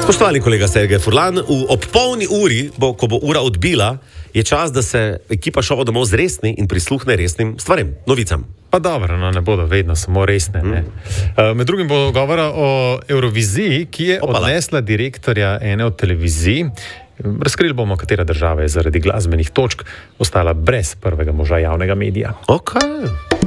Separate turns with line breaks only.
Spoštovani kolega Sergej Furlan, ob polni uri, ko bo ura odbila, je čas, da se ekipa šova domov zresni in prisluhne resnim stvarem, novicam.
Pa dobro, no, ne bodo vedno samo resne. Ne? Med drugim bo govora o Euroviziji, ki je odnesla direktorja ene od televizij. Razkrili bomo, katera država je zaradi glasbenih točk ostala brez prvega moža javnega medija.
Okay.